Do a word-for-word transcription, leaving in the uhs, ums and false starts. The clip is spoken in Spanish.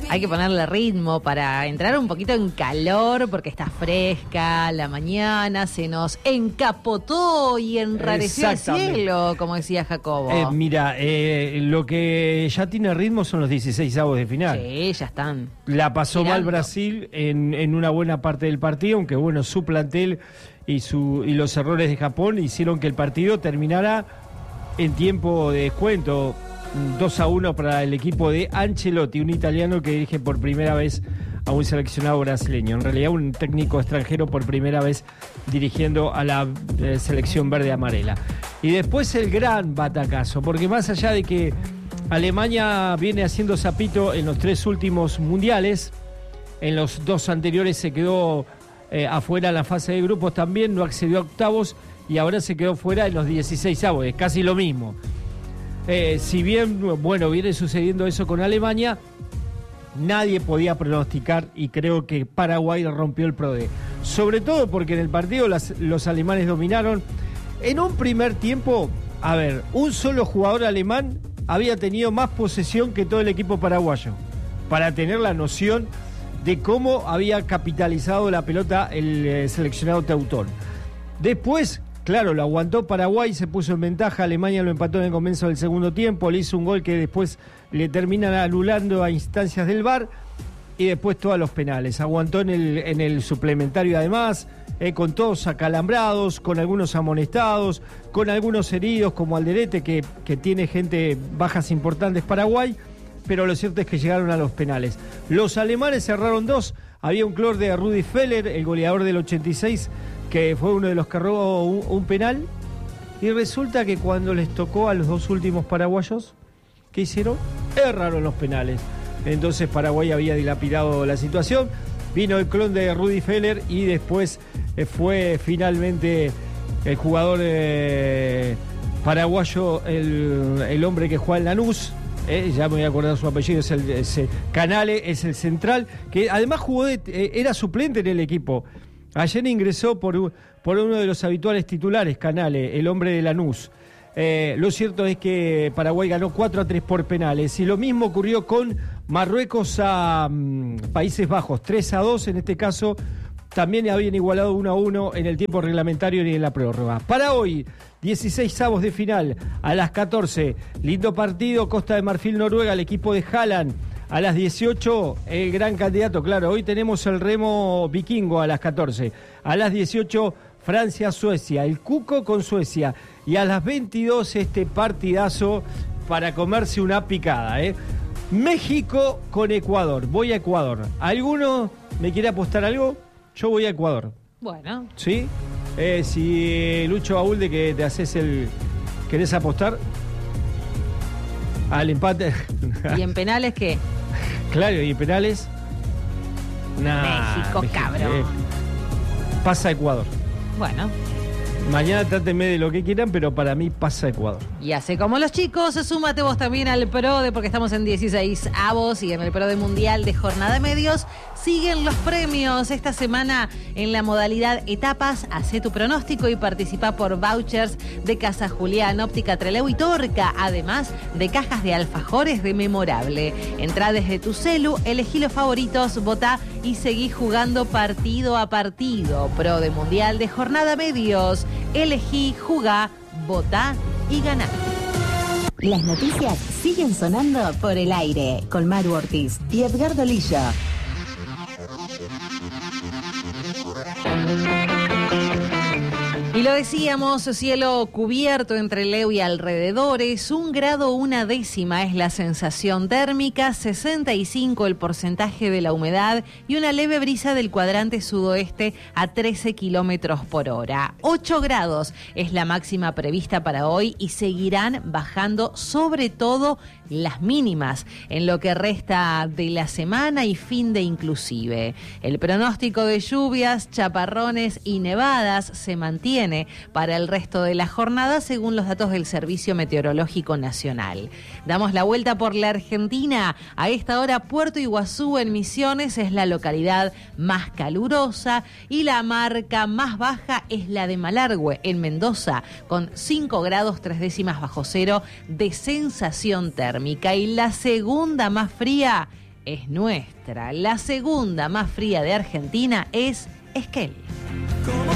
Hay que ponerle ritmo para entrar un poquito en calor porque está fresca, la mañana se nos encapotó y enrareció el cielo, como decía Jacobo. Eh, mira, eh, lo que ya tiene ritmo son los dieciséis avos de final. Sí, ya están. La pasó girando. mal Brasil en, en una buena parte del partido, aunque bueno, su plantel y, su, y los errores de Japón hicieron que el partido terminara en tiempo de descuento. dos a uno para el equipo de Ancelotti, un italiano que dirige por primera vez a un seleccionado brasileño. En realidad un técnico extranjero por primera vez dirigiendo a la eh, selección verde-amarela. Y después el gran batacazo, porque más allá de que Alemania viene haciendo zapito en los tres últimos mundiales, en los dos anteriores se quedó eh, afuera en la fase de grupos también, no accedió a octavos y ahora se quedó fuera en los dieciséis avos, es casi lo mismo. Eh, si bien, bueno, viene sucediendo eso con Alemania, nadie podía pronosticar y creo que Paraguay rompió el P R O D E. Sobre todo porque en el partido las, los alemanes dominaron. En un primer tiempo, a ver, un solo jugador alemán había tenido más posesión que todo el equipo paraguayo, para tener la noción de cómo había capitalizado la pelota el eh, seleccionado teutón. Después... Claro, lo aguantó Paraguay, se puso en ventaja, Alemania lo empató en el comienzo del segundo tiempo, le hizo un gol que después le terminan anulando a instancias del V A R y después todos los penales. Aguantó en el, en el suplementario además, eh, con todos acalambrados, con algunos amonestados, con algunos heridos como Alderete, que, que tiene gente, bajas importantes Paraguay, pero lo cierto es que llegaron a los penales. Los alemanes cerraron dos, había un clor de Rudi Feller, el goleador del ochenta y seis, que fue uno de los que robó un, un penal, y resulta que cuando les tocó a los dos últimos paraguayos, ¿qué hicieron? Erraron los penales. Entonces Paraguay había dilapidado la situación, vino el clon de Rudi Feller y después eh, fue finalmente el jugador eh, paraguayo, el, el hombre que juega en Lanús, eh, ya me voy a acordar su apellido, es el es, eh, Canale, es el central, que además jugó de, eh, era suplente en el equipo. Ayer ingresó por, por uno de los habituales titulares, Canale, el hombre de Lanús. Eh, lo cierto es que Paraguay ganó cuatro a tres por penales. Y lo mismo ocurrió con Marruecos a um, Países Bajos, tres a dos en este caso. También habían igualado uno a uno en el tiempo reglamentario y en la prórroga. Para hoy, dieciséis avos de final a las catorce. Lindo partido, Costa de Marfil-Noruega, el equipo de Haaland. A las dieciocho, el gran candidato, claro, hoy tenemos el remo vikingo a las catorce. A las dieciocho, Francia-Suecia, el Cuco con Suecia. Y a las veintidós, este partidazo para comerse una picada, ¿eh? México con Ecuador. Voy a Ecuador. ¿Alguno me quiere apostar algo? Yo voy a Ecuador. Bueno. ¿Sí? Eh, si Lucho Baúl de que te haces el... ¿Querés apostar? Al empate. ¿Y en penales qué? Claro, y en penales. Nah, México, México, cabrón. eh, pasa Ecuador. Bueno. Mañana trátenme de lo que quieran, pero para mí pasa Ecuador. Y hace como los chicos, súmate vos también al P R O D E, porque estamos en dieciséis avos y en el P R O D E Mundial de Jornada de Medios siguen los premios. Esta semana en la modalidad etapas, hacé tu pronóstico y participa por vouchers de Casa Julián, Óptica Trelew y Torca, además de cajas de alfajores de Memorable. Entrá desde tu celu, elegí los favoritos, votá y seguí jugando partido a partido. P R O D E Mundial de Jornada Medios. Elegí, jugá, votá y ganá. Las noticias siguen sonando por el aire con Maru Ortiz y Edgardo Lillo. Y lo decíamos, cielo cubierto entre Leu y alrededores, un grado una décima es la sensación térmica, sesenta y cinco el porcentaje de la humedad y una leve brisa del cuadrante sudoeste a trece kilómetros por hora. ocho grados es la máxima prevista para hoy y seguirán bajando sobre todo las mínimas en lo que resta de la semana y fin de inclusive. El pronóstico de lluvias, chaparrones y nevadas se mantiene para el resto de la jornada según los datos del Servicio Meteorológico Nacional. Damos la vuelta por la Argentina. A esta hora Puerto Iguazú en Misiones es la localidad más calurosa y la marca más baja es la de Malargüe en Mendoza con cinco grados tres décimas bajo cero de sensación térmica y la segunda más fría es nuestra. La segunda más fría de Argentina es Esquel.